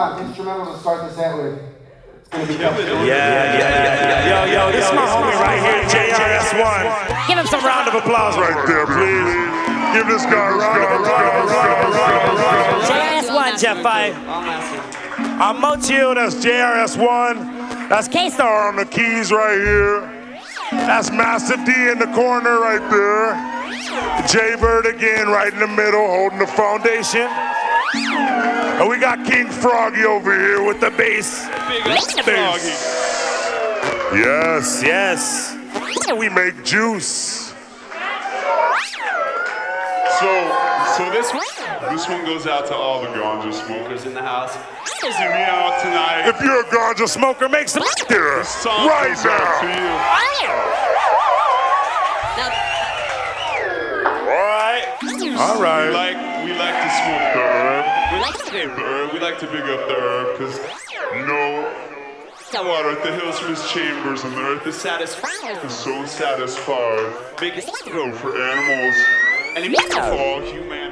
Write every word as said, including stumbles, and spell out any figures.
uh, instrumental to start the set with. It's gonna be yeah, yeah, yeah, yeah. Yo, yo, this is my homie right here, J R S one. Give him some round of applause right there, please. Give this guy a round of applause. J R S one, Jeff five. I'm Mochio, that's J R S one. That's K-Star on the keys right here. That's Master D in the corner right there. J-Bird again right in the middle, holding the foundation. And we got King Froggy over here with the bass. Big bass. Yes, yes. We make juice. So, so this one, this one goes out to all the ganja smokers in the house. Isn't me out tonight. If you're a ganja smoker, make some here right now. To you. All right, all right. We like, we like to smoke the herb. We like to big herb. We like to big up the herb because you know what Earth the Hills from his chambers and the earth is satisfied. Is so satisfied. Big go for animals and even for all humanity.